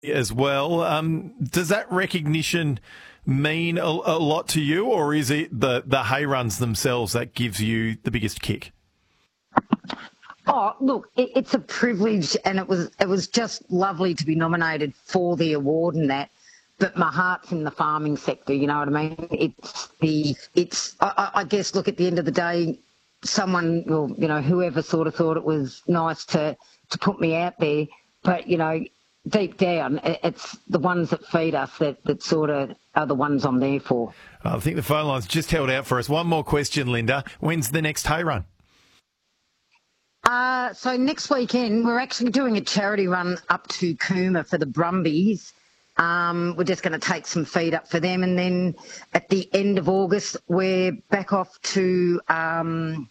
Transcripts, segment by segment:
as well. Does that recognition mean a lot to you, or is it the hay runs themselves that gives you the biggest kick? Oh, look, it's a privilege, and it was just lovely to be nominated for the award and that. But my heart's in the farming sector, you know what I mean? I guess, look, at the end of the day, someone, well, you know, whoever sort of thought it was nice to put me out there, but, you know, deep down, it's the ones that feed us that sort of are the ones I'm there for. I think the phone line's just held out for us. One more question, Linda. When's the next hay run? So next weekend, we're actually doing a charity run up to Cooma for the Brumbies. We're just going to take some feed up for them. And then at the end of August, we're back off to, not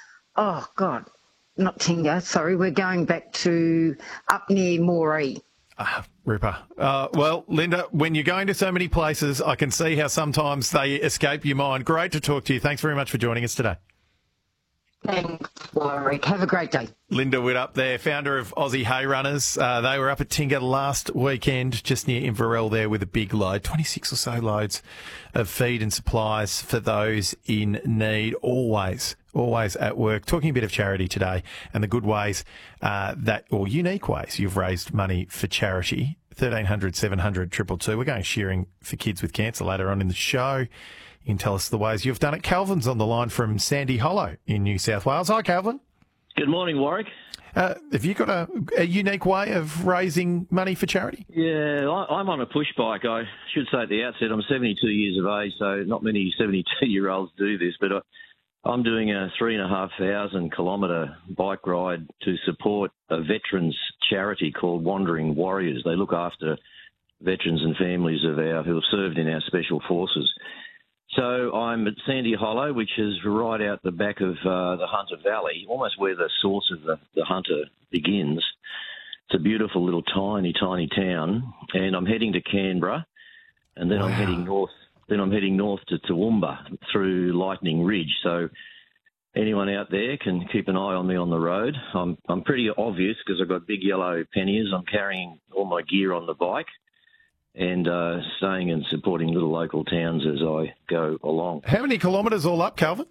Tinga, sorry. We're going back to up near Moree. Ripper. Well, Linda, when you're going to so many places, I can see how sometimes they escape your mind. Great to talk to you. Thanks very much for joining us today. Thanks, Warwick. Have a great day. Linda Widdop there, founder of Aussie Hay Runners. They were up at Tinga last weekend, just near Inverell there, with a big load, 26 or so loads of feed and supplies for those in need. Always at work. Talking a bit of charity today and the good ways or unique ways you've raised money for charity. 1300 700 222. We're going shearing for kids with cancer later on in the show. You can tell us the ways you've done it. Calvin's on the line from Sandy Hollow in New South Wales. Hi, Calvin. Good morning, Warwick. Have you got a unique way of raising money for charity? Yeah, I'm on a push bike. I should say at the outset I'm 72 years of age, so not many 72-year-olds do this, but I'm doing a 3,500 kilometre bike ride to support a veterans charity called Wandering Warriors. They look after veterans and families who have served in our special forces. So I'm at Sandy Hollow, which is right out the back of the Hunter Valley, almost where the source of the Hunter begins. It's a beautiful little tiny town, and I'm heading to Canberra, and then I'm heading north. Then I'm heading north to Toowoomba through Lightning Ridge. So anyone out there can keep an eye on me on the road. I'm pretty obvious because I've got big yellow panniers. I'm carrying all my gear on the bike, and staying and supporting little local towns as I go along. How many kilometres all up, Calvin?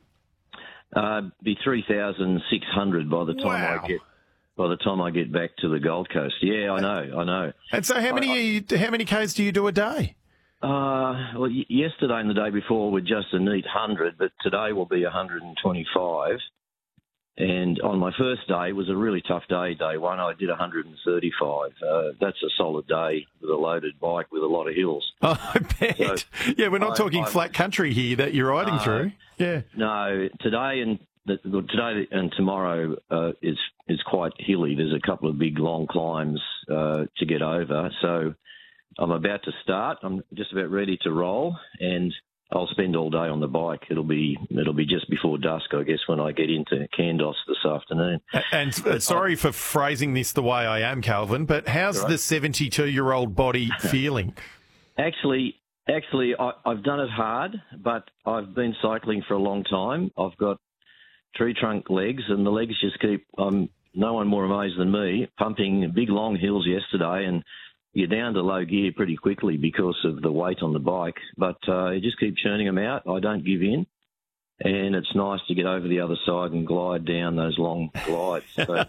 Be 3,600 by the time I get back to the Gold Coast. Yeah, I know. And so, how many k's do you do a day? Well, yesterday and the day before were just a neat 100, but today will be 125. And on my first day, it was a really tough day, day one. I did 135. That's a solid day with a loaded bike with a lot of hills. Oh, I bet. So yeah, we're not talking flat country here that you're riding through. Yeah. No, today and tomorrow is quite hilly. There's a couple of big long climbs to get over. So I'm about to start. I'm just about ready to roll, and I'll spend all day on the bike. It'll be just before dusk, I guess, when I get into Kandos this afternoon. And sorry for phrasing this the way I am, Calvin, but how's the 72-year-old body feeling? Actually, I've done it hard, but I've been cycling for a long time. I've got tree trunk legs, and the legs just keep, no one more amazed than me, pumping big long hills yesterday, and you're down to low gear pretty quickly because of the weight on the bike, but you just keep churning them out. I don't give in, and it's nice to get over the other side and glide down those long glides. But,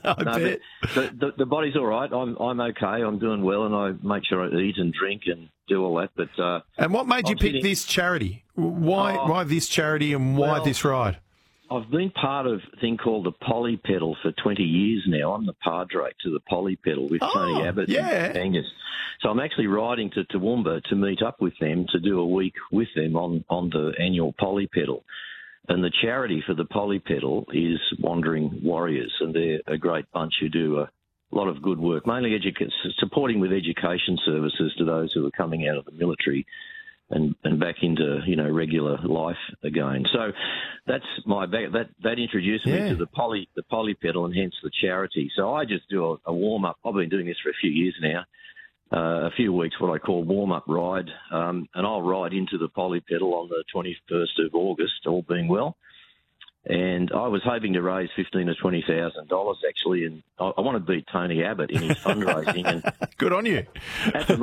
the body's all right. I'm okay. I'm doing well, and I make sure I eat and drink and do all that. But and what made you pick this charity? Why this charity and why this ride? I've been part of a thing called the Poly Pedal for 20 years now. I'm the padre to the Poly Pedal with Tony Abbott and Angus. So I'm actually riding to Toowoomba to meet up with them, to do a week with them on the annual Poly Pedal. And the charity for the Poly Pedal is Wandering Warriors, and they're a great bunch who do a lot of good work, mainly supporting with education services to those who are coming out of the military and back into, regular life again. So that's my back. That introduced me to the poly pedal, and hence the charity. So I just do a warm up. I've been doing this for a few years now. A few weeks, what I call warm up ride, and I'll ride into the poly pedal on the 21st of August, all being well. And I was hoping to raise $15,000 to $20,000 actually, and I want to beat Tony Abbott in his fundraising. And good on you. At the